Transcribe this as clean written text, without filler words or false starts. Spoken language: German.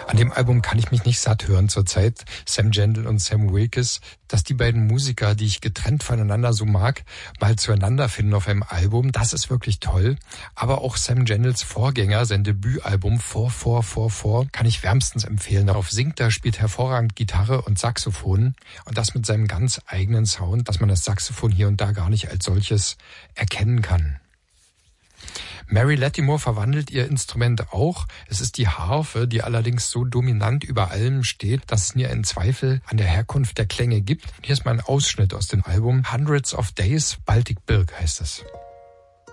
An dem Album kann ich mich nicht satt hören zurzeit. Sam Gendel und Sam Wilkes, dass die beiden Musiker, die ich getrennt voneinander so mag, mal zueinander finden auf einem Album, das ist wirklich toll. Aber auch Sam Gendels Vorgänger, sein Debütalbum 444, kann ich wärmstens empfehlen. Darauf singt er, spielt hervorragend Gitarre und Saxophon und das mit seinem ganz eigenen Sound, dass man das Saxophon hier und da gar nicht als solches erkennen kann. Mary Lattimore verwandelt ihr Instrument auch. Es ist die Harfe, die allerdings so dominant über allem steht, dass es mir einen Zweifel an der Herkunft der Klänge gibt. Hier ist mal ein Ausschnitt aus dem Album Hundreds of Days, Baltic Birk heißt es.